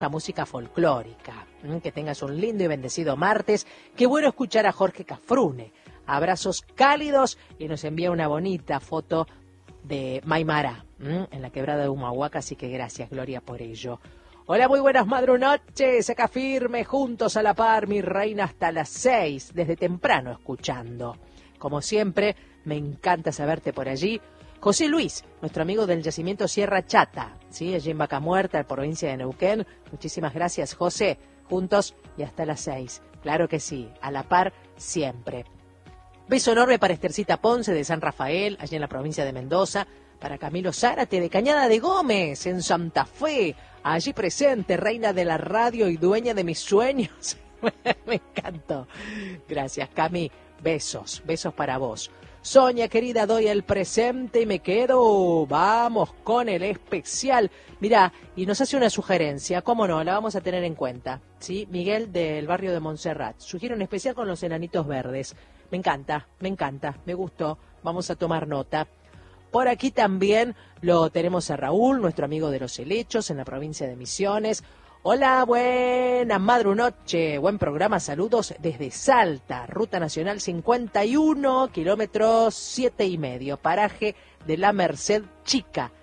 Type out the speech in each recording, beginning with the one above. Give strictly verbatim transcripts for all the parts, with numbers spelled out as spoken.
la música folclórica. Que tengas un lindo y bendecido martes. Qué bueno escuchar a Jorge Cafrune. Abrazos cálidos y nos envía una bonita foto de Maimara en la quebrada de Humahuaca, así que gracias, Gloria, por ello. Hola, muy buenas madrunoches, acá firme, juntos a la par, mi reina, hasta las seis, desde temprano escuchando. Como siempre, me encanta saberte por allí. José Luis, nuestro amigo del yacimiento Sierra Chata, ¿sí? Allí en Vaca Muerta, en provincia de Neuquén. Muchísimas gracias, José. Juntos y hasta las seis. Claro que sí, a la par siempre. Beso enorme para Estercita Ponce de San Rafael, allí en la provincia de Mendoza. Para Camilo Zárate de Cañada de Gómez, en Santa Fe. Allí presente, reina de la radio y dueña de mis sueños. Me encantó. Gracias, Cami. Besos, besos para vos. Sonia, querida, doy el presente y me quedo. Vamos con el especial. Mirá, y nos hace una sugerencia, cómo no, la vamos a tener en cuenta. ¿Sí? Miguel del barrio de Montserrat. Sugiere un especial con los enanitos verdes. Me encanta, me encanta, me gustó. Vamos a tomar nota. Por aquí también lo tenemos a Raúl, nuestro amigo de los helechos en la provincia de Misiones. Hola, buena madrunoche, buen programa, saludos desde Salta, Ruta Nacional cincuenta y uno, kilómetros siete y medio, paraje de la Merced Chica.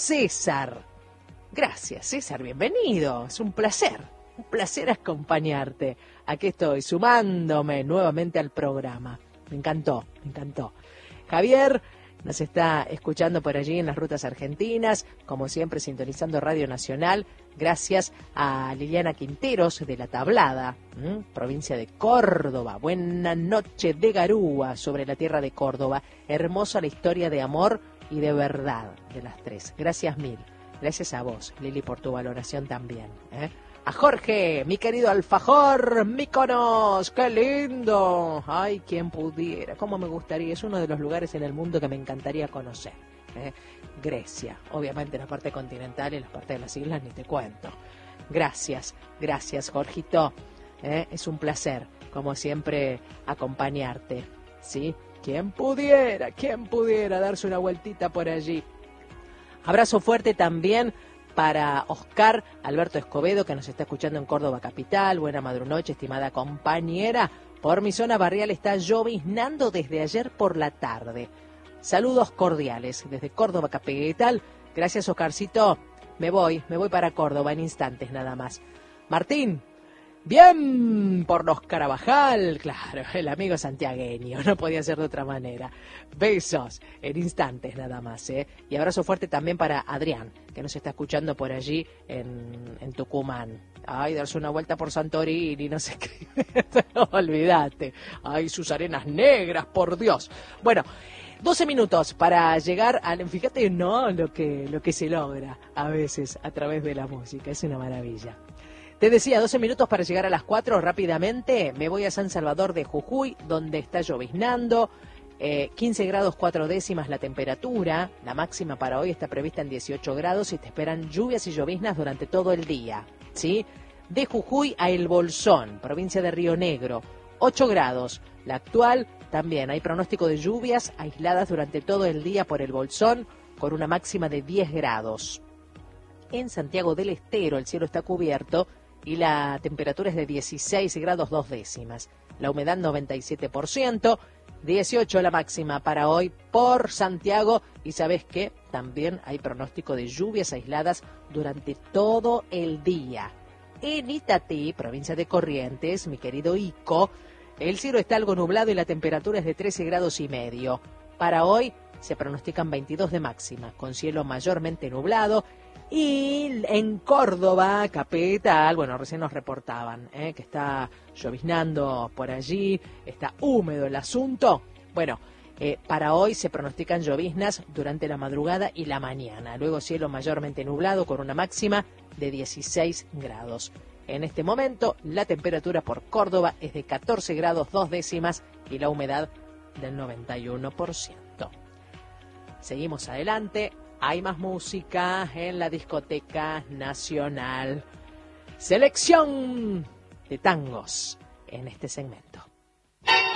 César, gracias César, bienvenido, es un placer, un placer acompañarte. Aquí estoy, sumándome nuevamente al programa, me encantó, me encantó. Javier nos está escuchando por allí en las rutas argentinas, como siempre sintonizando Radio Nacional. Gracias a Liliana Quinteros de La Tablada, ¿m? provincia de Córdoba. Buena noche de Garúa sobre la tierra de Córdoba. Hermosa la historia de amor y de verdad de las tres. Gracias mil. Gracias a vos, Lili, por tu valoración también. ¿eh? A Jorge, mi querido alfajor, Míconos, qué lindo. Ay, quien pudiera, cómo me gustaría. Es uno de los lugares en el mundo que me encantaría conocer. ¿eh? Grecia, obviamente la parte continental y la parte de las islas ni te cuento. Gracias, gracias, Jorgito. ¿eh? Es un placer, como siempre, acompañarte. ¿Sí? Quien pudiera, quien pudiera darse una vueltita por allí. Abrazo fuerte también para Oscar Alberto Escobedo, que nos está escuchando en Córdoba Capital. Buena madrunoche, estimada compañera. Por mi zona barrial está lloviznando desde ayer por la tarde. Saludos cordiales desde Córdoba Capital. Gracias, Oscarcito. Me voy, me voy para Córdoba en instantes nada más. Martín, bien por los Carabajal. Claro, el amigo santiagueño, no podía ser de otra manera. Besos en instantes nada más, ¿eh? Y abrazo fuerte también para Adrián, que nos está escuchando por allí en, en Tucumán. Ay, darse una vuelta por Santorini, no sé qué. No, olvídate. Ay, sus arenas negras, por Dios. Bueno, doce minutos para llegar al... Fíjate, no, lo que, lo que se logra a veces a través de la música. Es una maravilla. Te decía, doce minutos para llegar a las cuatro. Rápidamente me voy a San Salvador de Jujuy, donde está lloviznando. Eh, quince grados cuatro décimas la temperatura. La máxima para hoy está prevista en dieciocho grados y te esperan lluvias y lloviznas durante todo el día. ¿Sí? De Jujuy a El Bolsón, provincia de Río Negro, ocho grados. La actual también hay pronóstico de lluvias aisladas durante todo el día por El Bolsón, con una máxima de diez grados. En Santiago del Estero el cielo está cubierto y la temperatura es de dieciséis grados dos décimas. La humedad noventa y siete por ciento, dieciocho la máxima para hoy por Santiago. Y ¿sabes qué? También hay pronóstico de lluvias aisladas durante todo el día. En Itatí, provincia de Corrientes, mi querido Ico, el cielo está algo nublado y la temperatura es de trece grados y medio. Para hoy se pronostican veintidós de máxima, con cielo mayormente nublado. Y en Córdoba, capital, bueno, recién nos reportaban ¿eh? que está lloviznando por allí, está húmedo el asunto. Bueno, eh, para hoy se pronostican lloviznas durante la madrugada y la mañana. Luego cielo mayormente nublado con una máxima de dieciséis grados. En este momento la temperatura por Córdoba es de catorce grados dos décimas y la humedad del noventa y uno por ciento. Seguimos adelante. Hay más música en la discoteca nacional. Selección de tangos en este segmento.